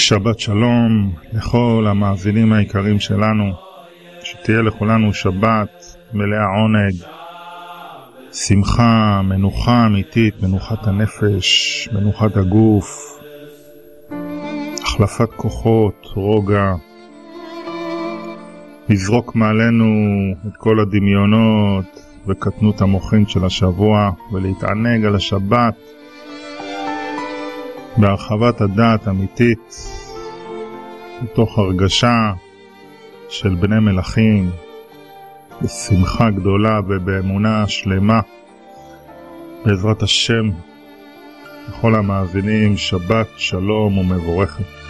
שבת שלום לכל המאזינים היקרים שלנו, שתהיה לכולנו שבת מלאה עונג, שמחה, מנוחה אמיתית, מנוחת הנפש, מנוחת הגוף, החלפת כוחות, רוגע, לזרוק מעלינו את כל הדמיונות וקטנות המוחין של השבוע ולהתענג על השבת בהרחבת הדעת אמיתית, מתוך הרגשה של בני מלכים, בשמחה גדולה ובאמונה שלמה. בעזרת השם, לכל המאזינים, שבת שלום ומבורכת.